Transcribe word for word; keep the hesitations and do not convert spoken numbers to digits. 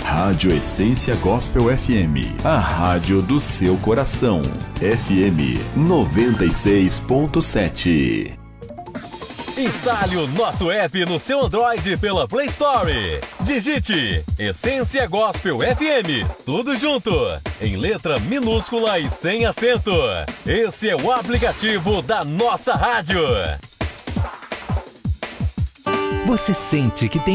Rádio Essência Gospel F M, a rádio do seu coração. F M noventa e seis ponto sete. Instale o nosso app no seu Android pela Play Store. Digite Essência Gospel F M, tudo junto, em letra minúscula e sem acento. Esse é o aplicativo da nossa rádio. Você sente que tem